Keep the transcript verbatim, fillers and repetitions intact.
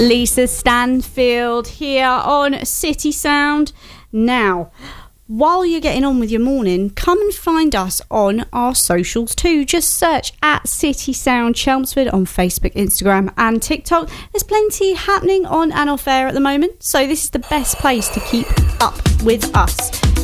Lisa Stanfield here on City Sound. Now, while you're getting on with your morning, come and find us on our socials too. Just search at City Sound Chelmsford on Facebook, Instagram and TikTok. There's plenty happening on and off air at the moment, so this is the best place to keep up with us.